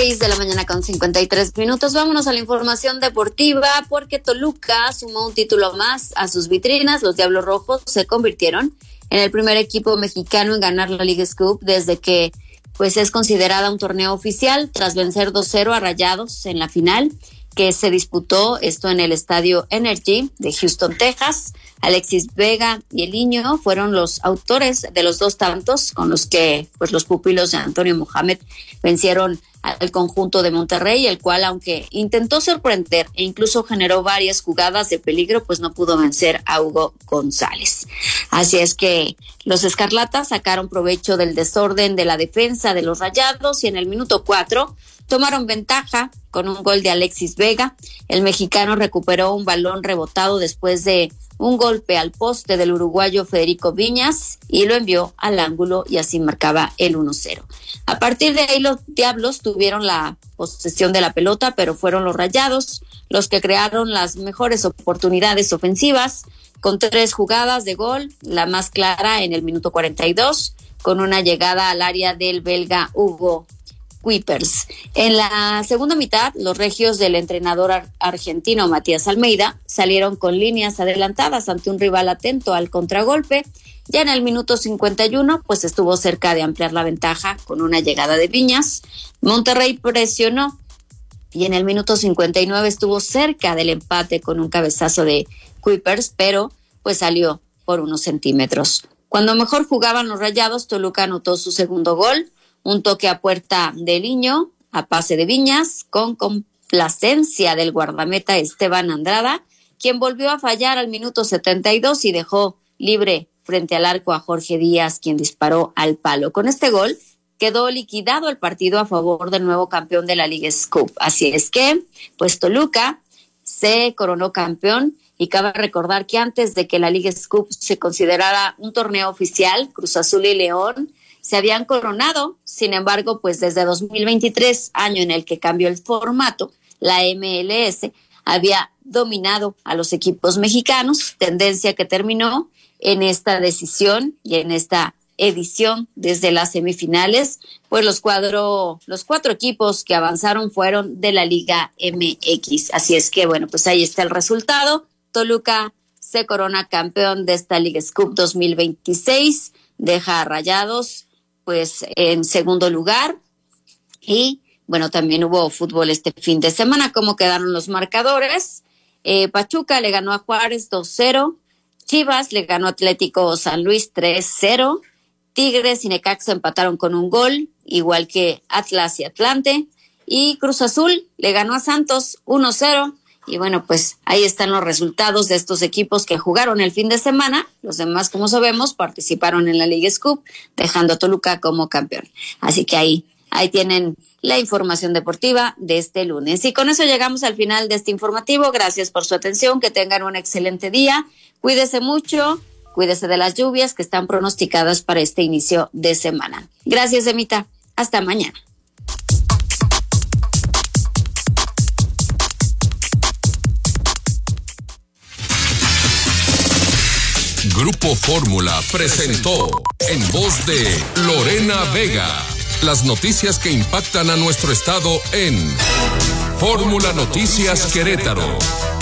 6:53 a.m. Vámonos a la información deportiva porque Toluca sumó un título más a sus vitrinas. Los Diablos Rojos se convirtieron en el primer equipo mexicano en ganar la Leagues Cup desde que pues es considerada un torneo oficial, tras vencer 2-0 a Rayados en la final que se disputó esto en el Estadio Energy de Houston, Texas. Alexis Vega y Eliño fueron los autores de los dos tantos con los que pues los pupilos de Antonio Mohamed vencieron al conjunto de Monterrey, el cual, aunque intentó sorprender e incluso generó varias jugadas de peligro, pues no pudo vencer a Hugo González. Así es que los Escarlatas sacaron provecho del desorden de la defensa de los Rayados y en el minuto 4 tomaron ventaja con un gol de Alexis Vega. El mexicano recuperó un balón rebotado después de un golpe al poste del uruguayo Federico Viñas y lo envió al ángulo y así marcaba el 1-0. A partir de ahí los Diablos tuvieron la posesión de la pelota, pero fueron los Rayados los que crearon las mejores oportunidades ofensivas con 3 jugadas de gol, la más clara en el minuto 42 con una llegada al área del belga Hugo Kuipers. En la segunda mitad, los regios del entrenador argentino Matías Almeida salieron con líneas adelantadas ante un rival atento al contragolpe. Ya en el minuto 51, pues estuvo cerca de ampliar la ventaja con una llegada de Viñas. Monterrey presionó y en el minuto 59 estuvo cerca del empate con un cabezazo de Kuipers, pero pues salió por unos centímetros. Cuando mejor jugaban los Rayados, Toluca anotó su segundo gol. Un toque a puerta de Eliño, a pase de Viñas, con complacencia del guardameta Esteban Andrada, quien volvió a fallar al minuto 72 y dejó libre frente al arco a Jorge Díaz, quien disparó al palo. Con este gol quedó liquidado el partido a favor del nuevo campeón de la Leagues Cup. Así es que, pues Toluca se coronó campeón. Y cabe recordar que antes de que la Leagues Cup se considerara un torneo oficial, Cruz Azul y León se habían coronado. Sin embargo, pues desde 2023, año en el que cambió el formato, la MLS había dominado a los equipos mexicanos, tendencia que terminó en esta decisión y en esta edición desde las semifinales, pues los 4 equipos que avanzaron fueron de la Liga MX. Así es que, bueno, pues ahí está el resultado. Toluca se corona campeón de esta Leagues Cup 2026, deja a Rayados pues en segundo lugar y bueno, también hubo fútbol este fin de semana. ¿Cómo quedaron los marcadores? Pachuca le ganó a Juárez 2-0, Chivas le ganó a Atlético San Luis 3-0, Tigres y Necaxa empataron con un gol, igual que Atlas y Atlante, y Cruz Azul le ganó a Santos 1-0. Y bueno, pues ahí están los resultados de estos equipos que jugaron el fin de semana. Los demás, como sabemos, participaron en la Leagues Cup, dejando a Toluca como campeón. Así que ahí tienen la información deportiva de este lunes. Y con eso llegamos al final de este informativo. Gracias por su atención, que tengan un excelente día. Cuídese mucho, cuídese de las lluvias que están pronosticadas para este inicio de semana. Gracias, Emita. Hasta mañana. Grupo Fórmula presentó en voz de Lorena Vega las noticias que impactan a nuestro estado en Fórmula Noticias Querétaro.